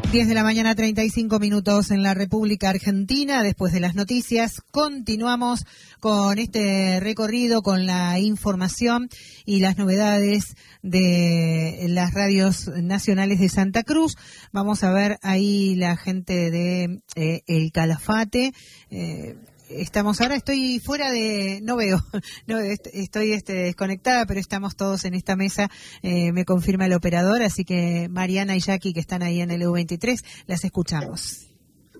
10 de la mañana, 35 minutos en la República Argentina. Después de las noticias, continuamos con este recorrido, con la información y las novedades de las radios nacionales de Santa Cruz. Vamos a ver ahí la gente de El Calafate. Estamos ahora, estoy fuera de, no veo, no, estoy desconectada, pero estamos todos en esta mesa, me confirma el operador, así que Mariana y Jackie, que están ahí en el EU23, las escuchamos.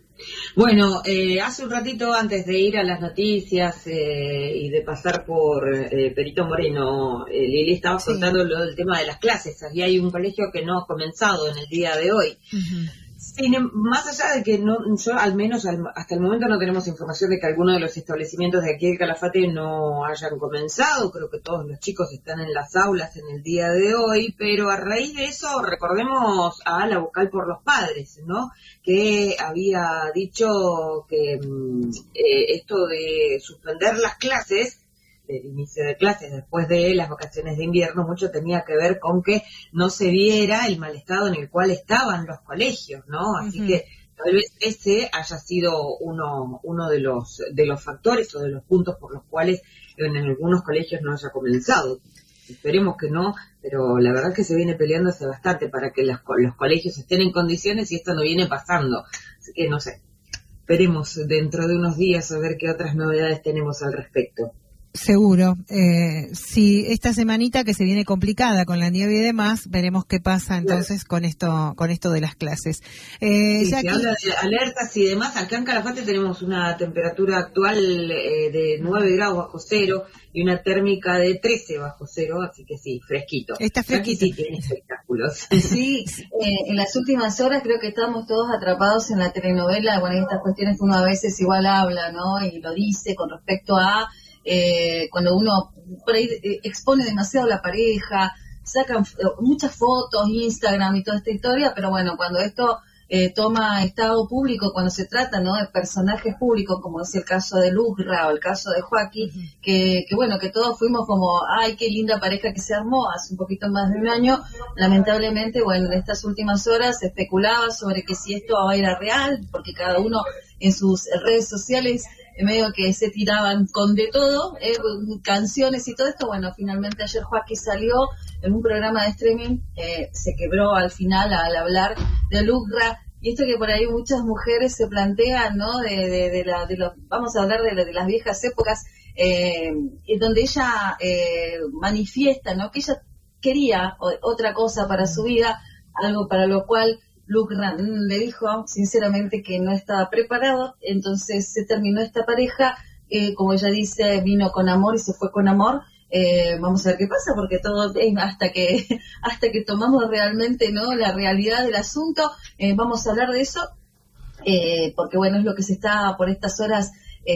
Bueno, hace un ratito antes de ir a las noticias y de pasar por Perito Moreno, Lili estaba contando lo del tema de las clases. Había hay un colegio que no ha comenzado en el día de hoy. Uh-huh. Más allá de que yo al menos hasta el momento no tenemos información de que alguno de los establecimientos de aquí de Calafate no hayan comenzado, creo que todos los chicos están en las aulas en el día de hoy, pero a raíz de eso recordemos a la vocal por los padres, ¿no? Que había dicho que esto de suspender las clases, el inicio de clases después de las vacaciones de invierno, mucho tenía que ver con que no se viera el mal estado en el cual estaban los colegios, ¿no? Así que tal vez ese haya sido uno de los factores o de los puntos por los cuales en algunos colegios no haya comenzado. Esperemos que no, pero la verdad es que se viene peleando hace bastante para que los colegios estén en condiciones y esto no viene pasando. Así que no sé, esperemos dentro de unos días a ver qué otras novedades tenemos al respecto. Seguro. Si esta semanita que se viene complicada con la nieve y demás, veremos qué pasa entonces con esto de las clases. Sí, se habla de alertas y demás. Acá en Calafate tenemos una temperatura actual de 9 grados bajo cero y una térmica de 13 bajo cero, así que sí, fresquito. Está fresquito. Aquí sí tiene espectáculos. Sí, en las últimas horas creo que estamos todos atrapados en la telenovela, bueno, estas cuestiones que uno a veces igual habla, ¿no? Y lo dice con respecto a cuando uno por ahí expone demasiado a la pareja, sacan muchas fotos, Instagram y toda esta historia, pero bueno, cuando esto toma estado público, cuando se trata, ¿no?, de personajes públicos, como es el caso de Lucra o el caso de Joaquín, que bueno, que todos fuimos como, ay, qué linda pareja que se armó hace un poquito más de un año. Lamentablemente, bueno, en estas últimas horas se especulaba sobre que si esto era real, porque cada uno en sus redes sociales medio que se tiraban con de todo, canciones y todo esto. Bueno, finalmente ayer Joaquín salió en un programa de streaming, se quebró al final al hablar de Lucra, y esto que por ahí muchas mujeres se plantean, ¿no? Vamos a hablar de las viejas épocas, donde ella manifiesta, ¿no?, que ella quería otra cosa para su vida, algo para lo cual Lucra le dijo sinceramente que no estaba preparado. Entonces se terminó esta pareja, como ella dice, vino con amor y se fue con amor. Vamos a ver qué pasa, porque todo hasta que tomamos realmente, ¿no?, la realidad del asunto, vamos a hablar de eso, porque bueno, es lo que se está por estas horas,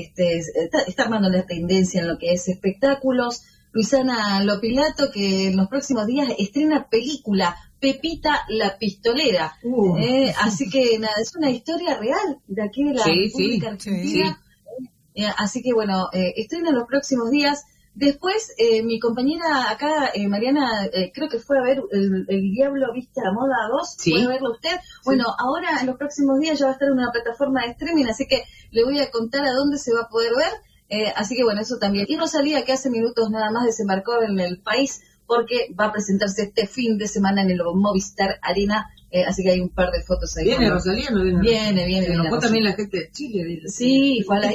está armando la tendencia en lo que es espectáculos. Luisana Lopilato, que en los próximos días estrena película Pepita la Pistolera. Así que nada, es una historia real de aquí de la República Argentina. Sí. Así que bueno, estrena en los próximos días. Después, mi compañera acá, Mariana, creo que fue a ver el Diablo Viste a la Moda 2. Sí. ¿Puede verlo usted? Sí. Bueno, ahora en los próximos días ya va a estar en una plataforma de streaming, así que le voy a contar a dónde se va a poder ver. Así que bueno, eso también. Y Rosalía, que hace minutos nada más desembarcó en el país, porque va a presentarse este fin de semana en el Movistar Arena, así que hay un par de fotos ahí. ¿Viene Rosalía o no viene? Viene. Se enojó también la gente de Chile. Sí, fue a la